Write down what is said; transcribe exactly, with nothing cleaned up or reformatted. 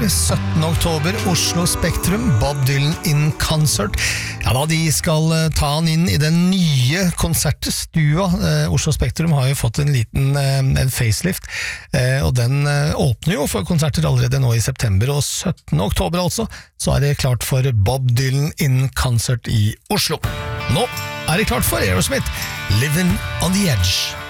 syttende oktober, Oslo Spektrum, Bob Dylan in concert. Ja da, de skal ta han inn i den nye konsertstua. Oslo Spektrum har jo fått en liten en facelift, og den åpner jo for konserter allerede nå i september, og syttende oktober altså, så er det klart for Bob Dylan in concert i Oslo. Nå er det klart for Aerosmith, Living on the Edge.